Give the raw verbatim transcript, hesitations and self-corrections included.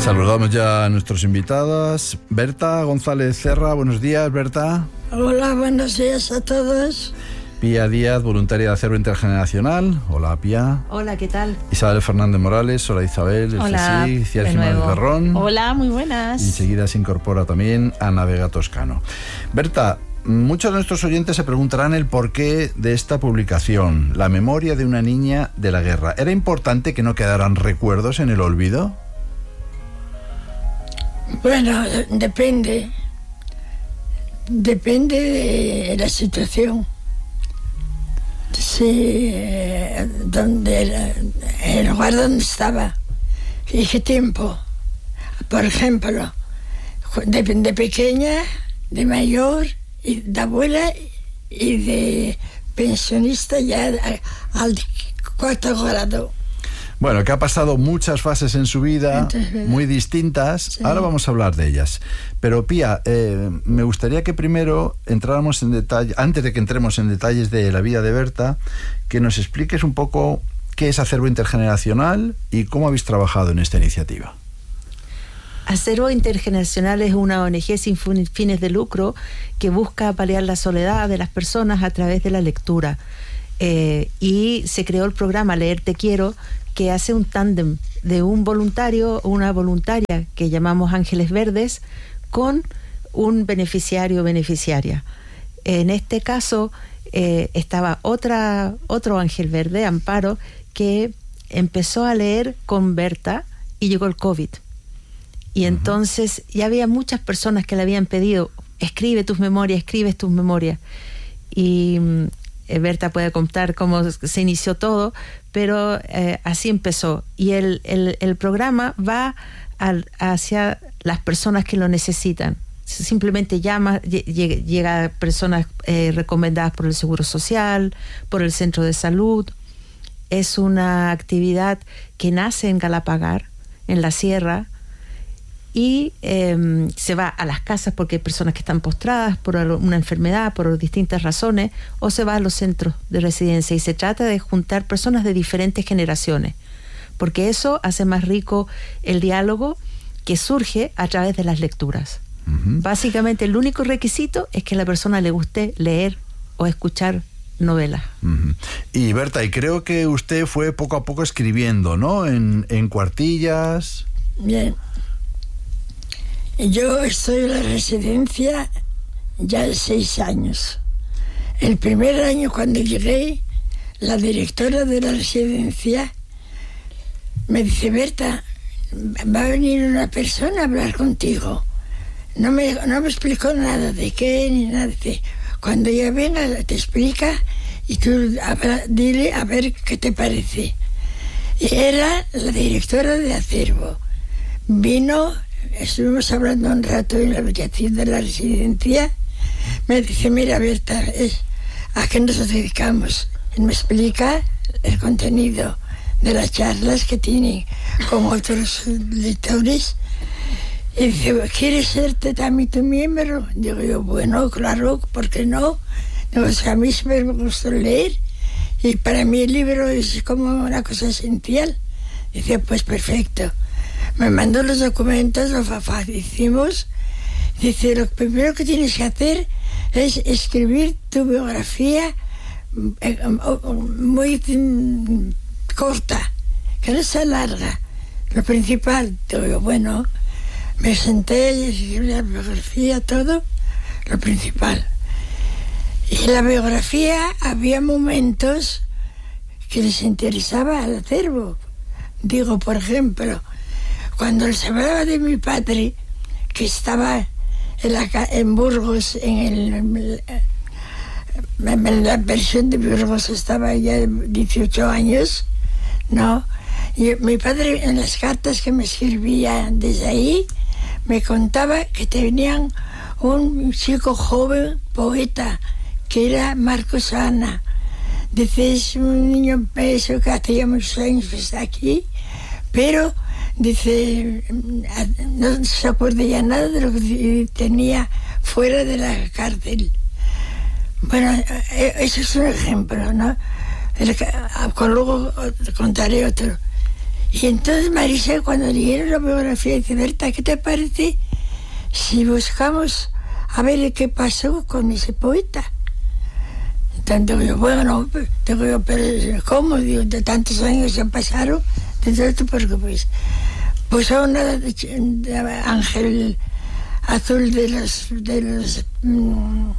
Saludamos ya a nuestros invitados. Berta González Serra, buenos días, Berta. Hola, buenos días a todos. Pía Díaz, voluntaria de Acervo Intergeneracional. Hola, Pía. Hola, ¿qué tal? Isabel Fernández Morales. Hola, Isabel. Hola, sí, Ciar Jiménez Berrón. Hola, muy buenas. Y enseguida se incorpora también Ana Vega Toscano. Berta, muchos de nuestros oyentes se preguntarán el porqué de esta publicación, La memoria de una niña de la guerra. ¿Era importante que no quedaran recuerdos en el olvido? Bueno, depende. Depende de la situación. Sí, donde el lugar donde estaba y qué tiempo. Por ejemplo, de, de pequeña, de mayor, y de abuela y de pensionista ya al cuarto grado. Bueno, que ha pasado muchas fases en su vida, Entonces, muy distintas. Sí. Ahora vamos a hablar de ellas. Pero, Pía, eh, me gustaría que primero entráramos en detalle, antes de que entremos en detalles de la vida de Berta, que nos expliques un poco qué es Acervo Intergeneracional y cómo habéis trabajado en esta iniciativa. Acervo Intergeneracional es una O N Ge sin fines de lucro que busca paliar la soledad de las personas a través de la lectura. Eh, y se creó el programa Leer Te Quiero, que hace un tándem de un voluntario o una voluntaria que llamamos Ángeles Verdes con un beneficiario o beneficiaria. En este caso eh, estaba otra otro Ángel Verde, Amparo, que empezó a leer con Berta y llegó el COVID. Y entonces ya había muchas personas que le habían pedido, escribe tus memorias, escribe tus memorias. Y eh, Berta puede contar cómo se inició todo, pero eh, así empezó. Y el, el, el programa va al, hacia las personas que lo necesitan. Simplemente llama, llega, llega a personas eh, recomendadas por el Seguro Social, por el Centro de Salud. Es una actividad que nace en Galapagar, en la sierra, y eh, se va a las casas porque hay personas que están postradas por una enfermedad, por distintas razones, o se va a los centros de residencia, y se trata de juntar personas de diferentes generaciones, porque eso hace más rico el diálogo que surge a través de las lecturas. Uh-huh. Básicamente el único requisito es que a la persona le guste leer o escuchar novelas. Uh-huh. Y Berta, y creo que usted fue poco a poco escribiendo, ¿no? En, en cuartillas. Bien. Yo estoy en la residencia ya de seis años. El primer año cuando llegué, la directora de la residencia me dice, Berta, va a venir una persona a hablar contigo. No me, no me explicó nada de qué ni nada de... Cuando ella venga te explica y tú habla, dile a ver qué te parece. Y era la directora de Acervo. Vino... Estuvimos hablando un rato en la habitación de la residencia. Me dice, mira Berta, es, ¿a qué nos dedicamos? Y me explica el contenido de las charlas que tienen con otros lectores. Y dice, ¿quieres serte también tu miembro? Digo yo, bueno, claro, ¿por qué no? Digo, o sea, a mí me gusta leer y para mí el libro es como una cosa esencial. Dice, pues perfecto. Me mandó los documentos, lo hicimos. Dice, lo primero que tienes que hacer es escribir tu biografía muy corta, que no sea larga. Lo principal, digo, bueno, me senté y escribí la biografía, todo, lo principal. Y en la biografía había momentos que les interesaba al acervo. Digo, por ejemplo, cuando se hablaba de mi padre, que estaba en, la, en Burgos, en, el, en la versión de Burgos estaba ya dieciocho años, ¿no? Y mi padre, en las cartas que me escribía desde ahí, me contaba que tenían un chico joven, poeta, que era Marcos Ana. Dice, es un niño peso que hace ya muchos años que está aquí, pero... Dice, no se acuerda ya nada de lo que tenía fuera de la cárcel. Bueno, eso es un ejemplo, ¿no? El, luego contaré otro. Y entonces Marisa, cuando leyeron la biografía, dice, Berta, ¿qué te parece si buscamos a ver qué pasó con ese poeta? Tanto yo, bueno, digo yo, pero ¿cómo? Digo, de tantos años ya pasaron, de todo esto, porque pues, pues a una de, de Ángel Azul de los, de los